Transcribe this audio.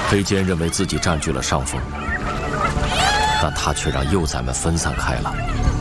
黑坚认为自己占据了上风，但他却让幼崽们分散开了。